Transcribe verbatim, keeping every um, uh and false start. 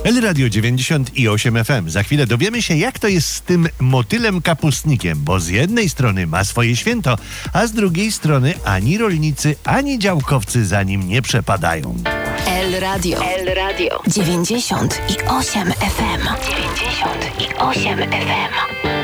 El Radio dziewięćdziesiąt osiem F M. Za chwilę dowiemy się, jak to jest z tym motylem kapustnikiem, bo z jednej strony ma swoje święto, a z drugiej strony ani rolnicy, ani działkowcy za nim nie przepadają. El Radio. El Radio. dziewięćdziesiąt osiem F M. dziewięćdziesiąt osiem F M.